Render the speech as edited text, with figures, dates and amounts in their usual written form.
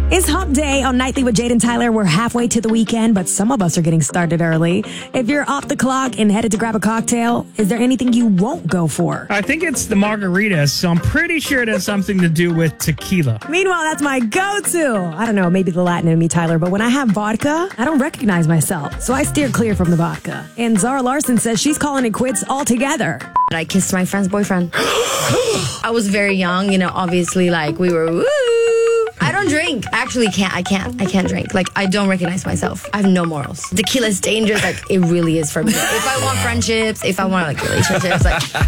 It's Hump Day on Nightly with Jade and Tyler. We're halfway to the weekend, but some of us are getting started early. If you're off the clock and headed to grab a cocktail, is there anything you won't go for? I think it's the margaritas, so I'm pretty sure it has something to do with tequila. Meanwhile, that's my go-to. I don't know, maybe the Latin in me, Tyler, but when I have vodka, I don't recognize myself, so I steer clear from the vodka. And Zara Larson says she's calling it quits altogether. I kissed my friend's boyfriend. I was very young, obviously, we were woo. I don't drink. I actually can't. I can't drink. I don't recognize myself. I have no morals. Tequila is dangerous. It really is for me. If I want friendships, if I want relationships,